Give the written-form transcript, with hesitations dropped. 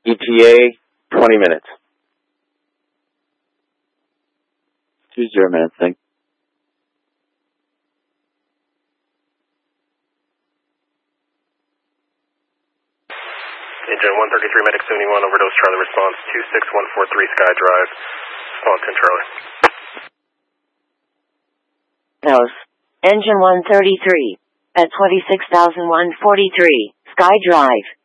ETA, 20 minutes. 20 minutes, thanks. Engine 133, medic 71, overdose, Charlie response, 26143 Sky Drive, response 10 Charlie. Nose. Engine 133, at 26,143, Sky Drive.